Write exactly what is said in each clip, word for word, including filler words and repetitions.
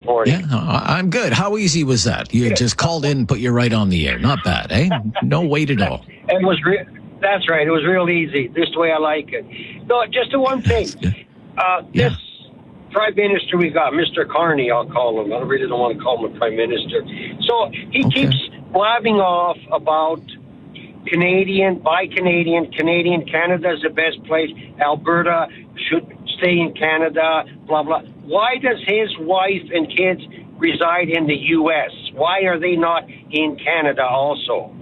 morning? Yeah, I- I'm good. How easy was that? You Good. just called in and put you right on the air. Not bad, eh? No wait at all. It was re- That's right. It was real easy. This the way I like it. No, just the one thing. Uh, Yeah. This Prime Minister we got, Mister Carney, I'll call him. I really don't want to call him a Prime Minister. So he Okay. keeps blabbing off about Canadian, buy Canadian, Canadian, Canada's the best place. Alberta should stay in Canada, blah, blah. Why does his wife and kids reside in the U S? Why are they not in Canada also?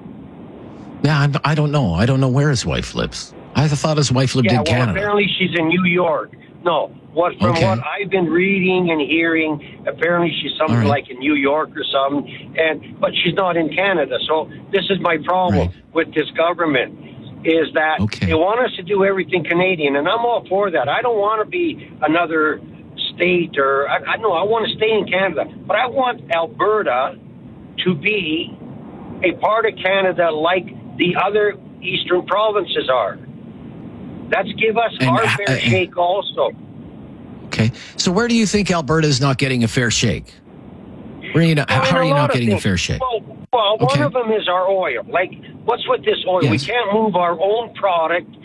Yeah, I'm, I don't know. I don't know where his wife lives. I thought his wife lived Yeah, in well, Canada. apparently she's in New York. No, what from Okay. what I've been reading and hearing, apparently she's something All right. like in New York or something, and but she's not in Canada. So this is my problem Right. with this government, is that Okay. they want us to do everything Canadian, and I'm all for that. I don't want to be another state, or I, I know I want to stay in Canada, but I want Alberta to be a part of Canada like the other eastern provinces are. Let's give us And, our uh, fair uh, shake also. Okay. So where do you think Alberta is not getting a fair shake? Where are you not, Well, how in are a you lot not of getting a things. fair shake? Well, well Okay. one of them is our oil. Like, what's with this oil? We Yes. can't move our own product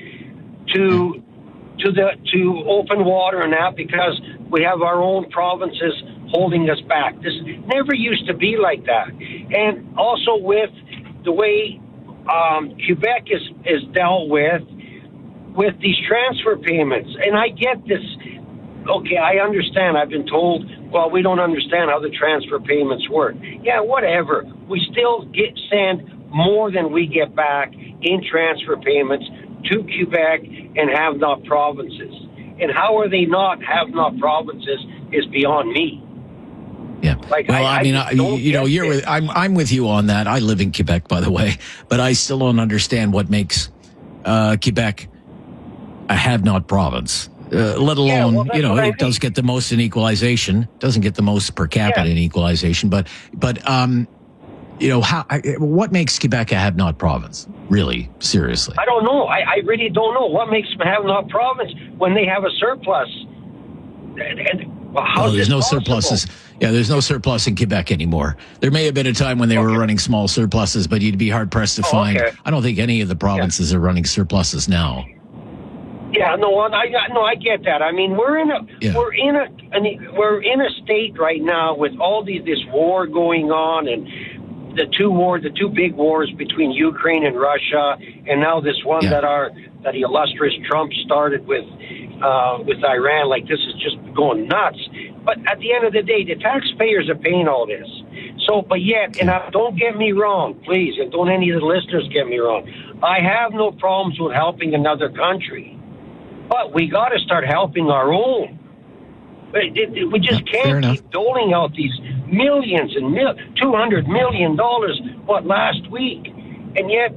to to the to open water and that because we have our own provinces holding us back. This never used to be like that. And also with the way um, Quebec is is dealt with with these transfer payments, and I get this. Okay, I understand. I've been told, well, we don't understand how the transfer payments work. Yeah, whatever. We still get send more than we get back in transfer payments to Quebec and have-not provinces. And how are they not have-not provinces is beyond me. Yeah. Like, well, I- I, mean, I I, don't you know, get you're it. with, I'm I'm with you on that. I live in Quebec, by the way, but I still don't understand what makes uh, Quebec a have-not province. Uh, let alone, Yeah, well, that's you know, what I it does mean. get the most in equalization, doesn't get the most per capita Yeah. in equalization, but, but, um, you know, how, I, what makes Quebec a have-not province? Really, seriously. I don't know. I, I really don't know. What makes them have-not province when they have a surplus? And, and, well, how Well, is there's this no possible? surpluses. Yeah, there's no surplus in Quebec anymore. There may have been a time when they were Okay. running small surpluses, but you'd be hard pressed to Oh, find. okay. I don't think any of the provinces are running surpluses now. Yeah, no, I, I no, I get that. I mean, we're in a Yeah. we're in a an, we're in a state right now with all these this war going on and the two wars, the two big wars between Ukraine and Russia, and now this one Yeah. that our that the illustrious Trump started with uh, with Iran. Like, this is just going nuts. But at the end of the day, the taxpayers are paying all this. So, but yet, and I, don't get me wrong, please, and don't any of the listeners get me wrong. I have no problems with helping another country. But we got to start helping our own. It- it- We just Yeah, fair can't enough. keep doling out these millions and mil- two hundred million dollars, what, last week. And yet,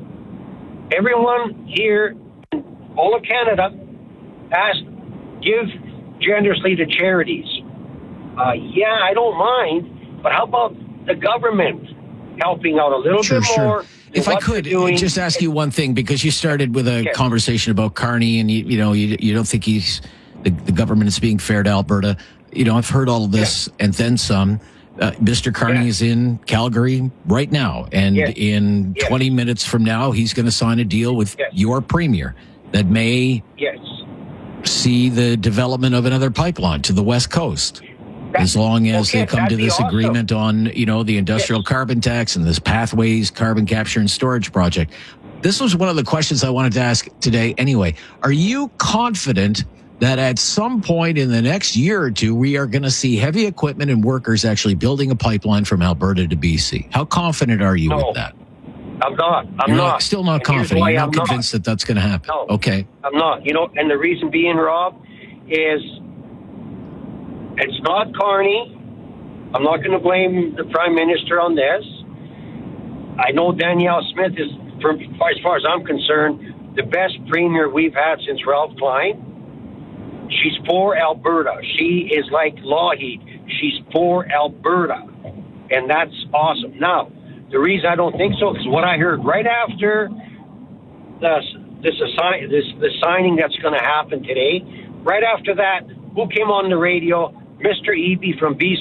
everyone here in all of Canada asked, give generously to charities. Uh, yeah, I don't mind, but how about the government helping out a little Sure, bit sure. more? If I could just ask you one thing, because you started with a Yeah. conversation about Carney, and you, you know you, you don't think he's the, the government is being fair to Alberta. You know, I've heard all of this and then some. Uh, Mister Carney Yeah. is in Calgary right now, and Yeah. in Yeah. twenty minutes from now, he's going to sign a deal with Yes. your premier that may Yes. see the development of another pipeline to the West Coast. As long as Okay, they come to that'd be this awesome. agreement on, you know, the industrial Yes. carbon tax and this Pathways carbon capture and storage project. This was one of the questions I wanted to ask today anyway. Are you confident that at some point in the next year or two, we are going to see heavy equipment and workers actually building a pipeline from Alberta to B C? How confident are you No, with that? I'm not. I'm You're not. still not And here's confident. why You're I'm not convinced that that's going to happen. No. Okay. I'm not. You know, and the reason being, Rob, is it's not Carney. I'm not going to blame the Prime Minister on this. I know Danielle Smith is, from, as far as I'm concerned, the best premier we've had since Ralph Klein. She's for Alberta. She is like Lougheed. She's for Alberta. And that's awesome. Now, the reason I don't think so is what I heard right after this, this, assign, this the signing that's going to happen today. Right after that, who came on the radio? Mister Eby from B C